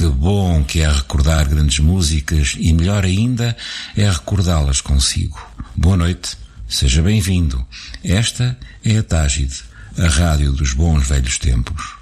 Que bom que é recordar grandes músicas e melhor ainda é recordá-las consigo. Boa noite, seja bem-vindo. Esta é a Tágide, a rádio dos bons velhos tempos.